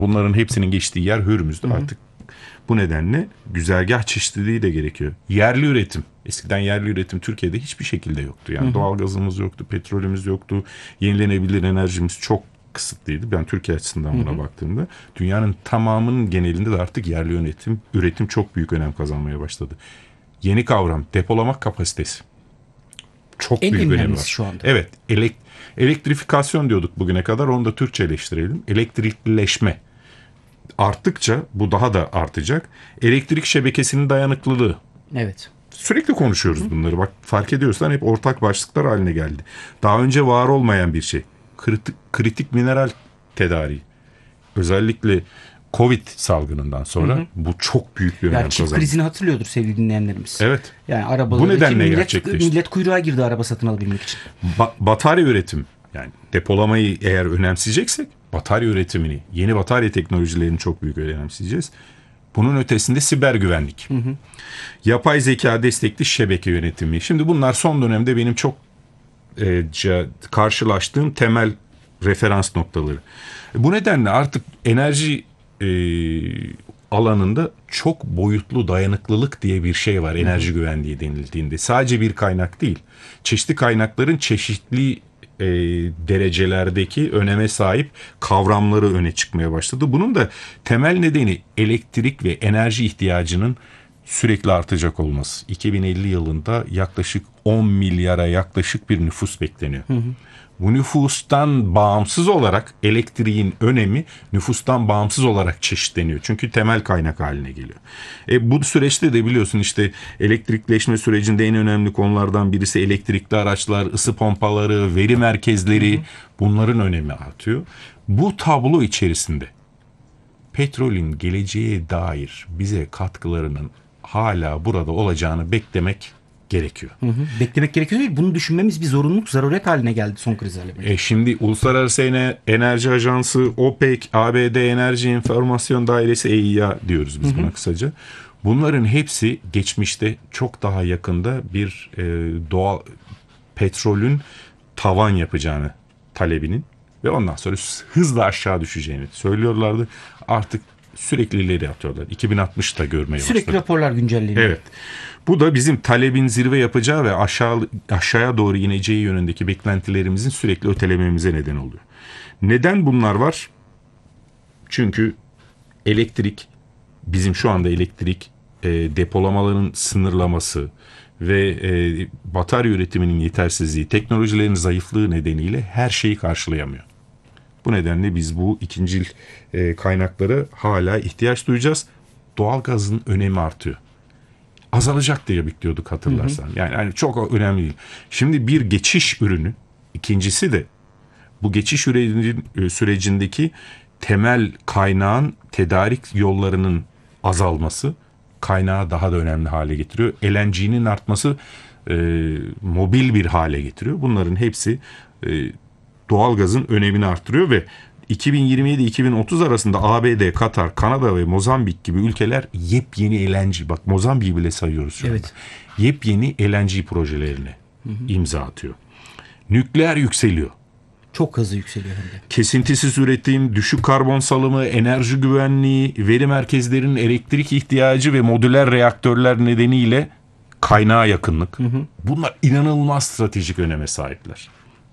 Bunların hepsinin geçtiği yer Hürmüz'dü. Artık bu nedenle güzergah çeşitliliği de gerekiyor. Yerli üretim. Eskiden yerli üretim Türkiye'de hiçbir şekilde yoktu. Yani doğalgazımız yoktu, petrolümüz yoktu, yenilenebilir enerjimiz çok kısıtlıydı. Ben Türkiye açısından buna baktığımda dünyanın tamamının genelinde de artık yerli üretim çok büyük önem kazanmaya başladı. Yeni kavram depolama kapasitesi. Çok En büyük önemi önemlisi var. şu anda. Evet, elektrifikasyon diyorduk bugüne kadar. Onu da Türkçeleştirelim. Elektrikleşme arttıkça bu daha da artacak. Elektrik şebekesinin dayanıklılığı. Evet. Sürekli konuşuyoruz bunları. Bak fark ediyorsan hep ortak başlıklar haline geldi. Daha önce var olmayan bir şey. Kritik mineral tedariği. Özellikle Covid salgınından sonra bu çok büyük bir önem Yani çip kazandı. krizini hatırlıyordur sevgili dinleyenlerimiz. Evet. Yani arabaları Bu nedenle millet gerçekleşti. kuyruğa girdi araba satın alabilmek için. Batarya üretim, yani depolamayı eğer önemseyeceksek batarya üretimini, yeni batarya teknolojilerini çok büyük önemseyeceğiz. Bunun ötesinde siber güvenlik. Yapay zeka destekli şebeke yönetimi. Şimdi bunlar son dönemde benim çok karşılaştığım temel referans noktaları. Bu nedenle artık enerji alanında çok boyutlu dayanıklılık diye bir şey var enerji güvenliği denildiğinde. Sadece bir kaynak değil. Çeşitli kaynakların çeşitli derecelerdeki öneme sahip kavramları öne çıkmaya başladı. Bunun da temel nedeni elektrik ve enerji ihtiyacının sürekli artacak olması. 2050 yılında yaklaşık 10 milyara yaklaşık bir nüfus bekleniyor. Bu nüfustan bağımsız olarak elektriğin önemi nüfustan bağımsız olarak çeşitleniyor. Çünkü temel kaynak haline geliyor. Bu süreçte de biliyorsun işte elektrikleşme sürecinde en önemli konulardan birisi elektrikli araçlar, ısı pompaları, veri merkezleri, bunların önemi artıyor. Bu tablo içerisinde petrolün geleceğe dair bize katkılarının hala burada olacağını beklemek gerekiyor. Beklemek gerekiyor değil. Bunu düşünmemiz bir zorunluluk, zaruret haline geldi son krizlerle birlikte. Şimdi Uluslararası Enerji Ajansı, OPEC, ABD Enerji İnformasyon Dairesi EIA diyoruz biz buna kısaca. Bunların hepsi geçmişte çok daha yakında bir doğal petrolün tavan yapacağını talebinin ve ondan sonra hızla aşağı düşeceğini söylüyorlardı. Artık sürekli ileri atıyorlar. 2060'da görmeye başladık. Sürekli raporlar güncelleniyor. Evet. Bu da bizim talebin zirve yapacağı ve aşağıya doğru ineceği yönündeki beklentilerimizin sürekli ötelememize neden oluyor. Neden bunlar var? Çünkü bizim şu anda elektrik depolamaların sınırlaması ve batarya üretiminin yetersizliği, teknolojilerin zayıflığı nedeniyle her şeyi karşılayamıyor. Bu nedenle biz bu ikincil kaynaklara hala ihtiyaç duyacağız. Doğalgazın önemi artıyor. Azalacak diye bekliyorduk hatırlarsan. Yani çok önemli değil. Şimdi bir geçiş ürünü, ikincisi de bu geçiş sürecindeki temel kaynağın tedarik yollarının azalması kaynağı daha da önemli hale getiriyor. LNG'nin artması mobil bir hale getiriyor. Bunların hepsi doğalgazın önemini arttırıyor ve 2027-2030 arasında ABD, Katar, Kanada ve Mozambik gibi ülkeler yepyeni LNG, bak Mozambik'i bile sayıyoruz şu anda. Yepyeni LNG projelerine imza atıyor. Nükleer yükseliyor. Çok hızlı yükseliyor hem de. Kesintisiz üretim, düşük karbon salımı, enerji güvenliği, veri merkezlerinin elektrik ihtiyacı ve modüler reaktörler nedeniyle kaynağa yakınlık. Bunlar inanılmaz stratejik öneme sahipler.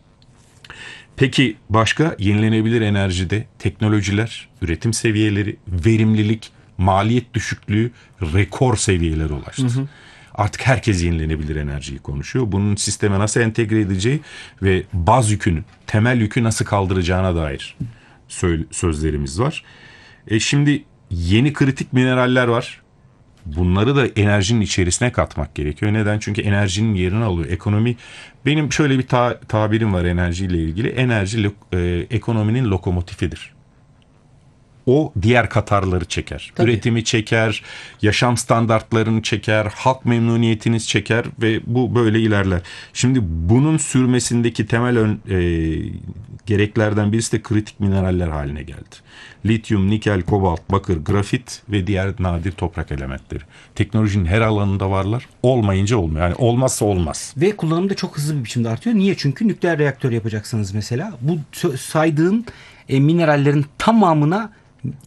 Peki başka yenilenebilir enerjide teknolojiler, üretim seviyeleri, verimlilik, maliyet düşüklüğü rekor seviyelere ulaştı. Artık herkes yenilenebilir enerjiyi konuşuyor. Bunun sisteme nasıl entegre edeceği ve baz yükünü, temel yükü nasıl kaldıracağına dair sözlerimiz var. Şimdi yeni kritik mineraller var. Bunları da enerjinin içerisine katmak gerekiyor. Neden? Çünkü enerjinin yerini alıyor. Ekonomi, benim şöyle bir tabirim var enerjiyle ilgili. Enerji ekonominin lokomotifidir. O diğer katarları çeker. Tabii. Üretimi çeker, yaşam standartlarını çeker, halk memnuniyetini çeker ve bu böyle ilerler. Şimdi bunun sürmesindeki temel gereklerden birisi de kritik mineraller haline geldi. Lityum, nikel, kobalt, bakır, grafit ve diğer nadir toprak elementleri. Teknolojinin her alanında varlar. Olmayınca olmuyor. Yani olmazsa olmaz. Ve kullanım da çok hızlı bir biçimde artıyor. Niye? Çünkü nükleer reaktör yapacaksınız mesela. Bu saydığın minerallerin tamamına